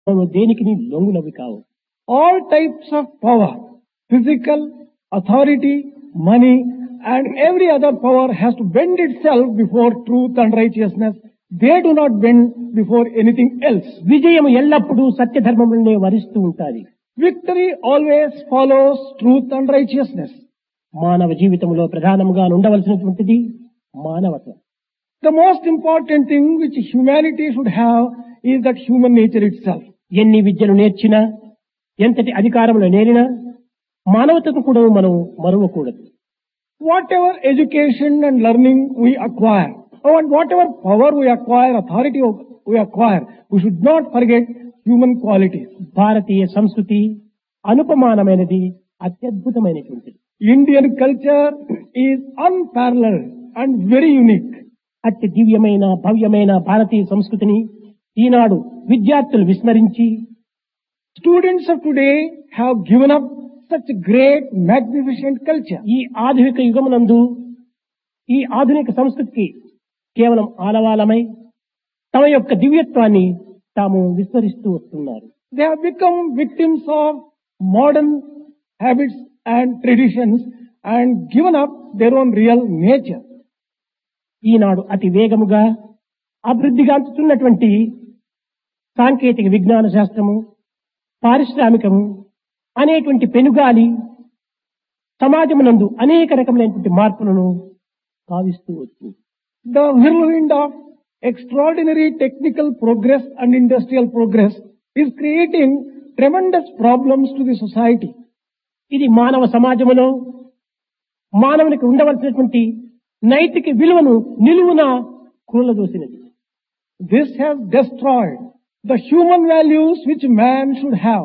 దేనికి లొంగునవి కావు. All types of power, physical, authority, money, and every other power has to bend itself before truth and righteousness. They do not bend before anything else. విజయం ఎల్లప్పుడూ సత్యధర్మములనే వరిస్తూ ఉంటాది. Victory always follows truth and righteousness. మానవ జీవితంలో ప్రధానంగా ఉండవలసినటువంటిది మానవత్వం. The most important thing which humanity should have is that human nature itself. ఎన్ని విద్యలు నేర్చినా, ఎంతటి అధికారంలో నేరినా మానవతను కూడా మనం మరువకూడదు. Whatever education and learning we acquire, and whatever power we acquire, authority we acquire, we should not forget human qualities. భారతీయ సంస్కృతి అనుపమానమైనది, అత్యద్భుతమైనటువంటిది. Indian culture is unparalleled and very unique. అతి దివ్యమైన భవ్యమైన భారతీయ సంస్కృతిని ఈనాడు విద్యార్థులు విస్మరించి Students of today have given up such a great, magnificent culture. ఈ ఆధునిక యుగమునందు ఈ ఆధునిక సంస్కృతికి కేవలం ఆలవాలమై తమ యొక్క దివ్యత్వాన్ని తాము విస్మరిస్తూ వస్తున్నారు. They have become victims of modern habits and traditions and given up their own real nature. ఈనాడు అతి వేగముగా అభివృద్ధిగాంచుతున్నటువంటి సాంకేతిక విజ్ఞాన శాస్త్రము, పారిశ్రామికము అనేటువంటి పెనుగాలి సమాజమునందు అనేక రకములైనటువంటి మార్పులను భావిస్తూ వచ్చింది. The whirlwind of extraordinary technical progress and industrial progress is creating tremendous problems to the society. ఇది మానవ సమాజములో మానవునికి ఉండవలసినటువంటి నైతిక విలువను నిలువున కూలదోసినది. This has destroyed the human values which man should have.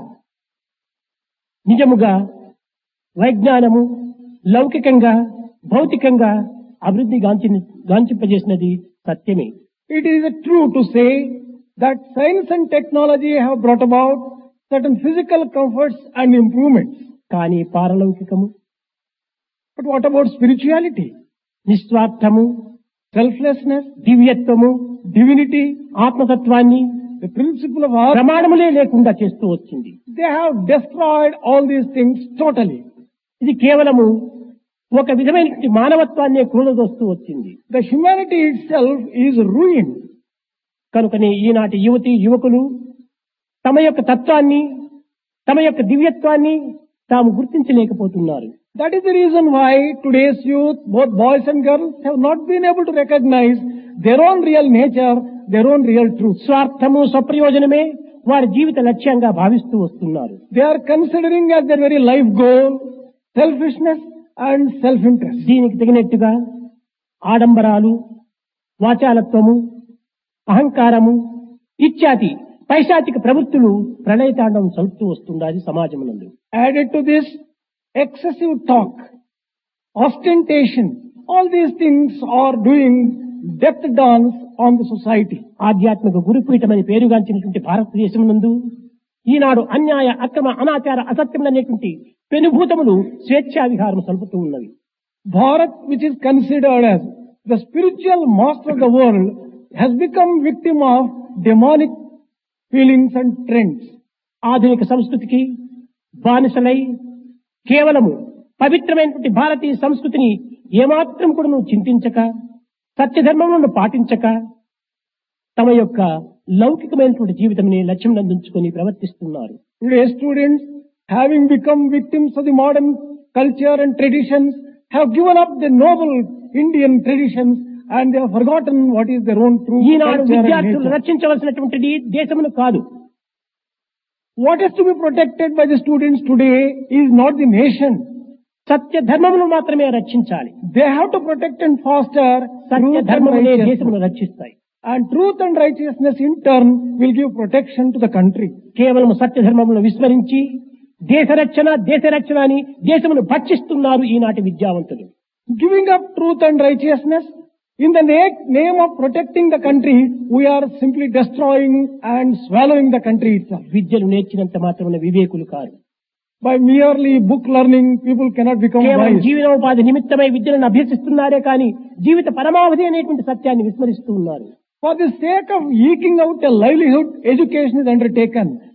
నిజముగా వైజ్ఞానము లౌకికంగా భౌతికంగా అభివృద్ధి గాంచింపజేసినది సత్యమే. It is true to say that science and technology have brought about certain physical comforts and improvements. కానీ పారలౌకికము, but what about spirituality? నిస్వార్థము, selflessness, దివ్యత్వము, divinity, ఆత్మతత్వాన్ని the principle of art, ప్రమాణములే లేకుండా చేస్తూ వచ్చింది. they have destroyed all these things totally. ఇది కేవలము ఒక విధమైన మానవత్వాన్ని కూలదోస్తూ వచ్చింది. The humanity itself is ruined. కనుకనే ఈనాటి యువతి యువకులు తమ యొక్క తత్వాన్ని, తమ యొక్క దివ్యత్వాన్ని తాము గుర్తించలేకపోతున్నారు. That is the reason why today's youth, both boys and girls, have not been able to recognize their own real nature, their own real truth. స్వార్థము, స్వప్రయోజనమే వారి జీవిత లక్ష్యంగా భావిస్తూ వస్తున్నారు. They are considering as their very life goal selfishness and self-interest. దీనికి తగినట్టుగా ఆడంబరాలు, వాచాలత్వము, అహంకారము ఇత్యాది పైశాచిక ప్రవృత్తులు ప్రళయతాండవం సలుపుతూ వస్తున్నది సమాజమునందు. Added to this, excessive talk, ostentation, all these things are doing death dance on the society. ఆధ్యాత్మిక గురుపీఠమని పేరుగాంచినటువంటి భారతదేశమునందు ఈనాడు అన్యాయ, అక్రమ, అనాచార, అసత్యములనేటువంటి పెనుభూతములు స్వేచ్ఛా విహారం సలుపుతూ ఉన్నవి. Bharat, which is considered as the spiritual master of the world, has become victim of demonic feelings and trends. ఆధునిక సంస్కృతికి బానిసలై కేవలము పవిత్రమైనటువంటి భారతీయ సంస్కృతిని ఏమాత్రం కూడా నువ్వు చింతించక, సత్యధర్మములను పాటించక తమ యొక్క లౌకికమైనటువంటి జీవితంని లక్ష్యం అందించుకొని ప్రవర్తిస్తున్నారు. Today students, having become victims of the modern culture and traditions, have given up the noble Indian traditions and they have forgotten what is their own true Eenadu culture and విద్యార్థులు nature. రక్షించవలసినటువంటిది దేశమును కాదు. What is to be protected by the students today is not the nation. సత్య ధర్మమును మాత్రమే రక్షించాలి. They have to protect and foster Satya truth and ధర్మమునే righteousness. దేశమును రక్షిస్తాయి. And truth and righteousness in turn will give protection to the country. కేవలం సత్య ధర్మమును విస్మరించి దేశ రక్షణ అని దేశమును భక్షిస్తున్నారు ఈనాటి విద్యావంతులు. Giving up truth and righteousness in the name of protecting the country, we are simply destroying and swallowing the country itself. విద్యను నేర్చినంత మాత్రమే వివేకులు car. By merely book learning, people cannot become కేవలం wise. జీవనోపాధి నిమిత్తమై విద్యలను అభ్యసిస్తున్నారే కానీ జీవిత పరమావధి అనేటువంటి సత్యాన్ని విస్మరిస్తూ ఉన్నారు. For the sake of eking out a livelihood, education is undertaken.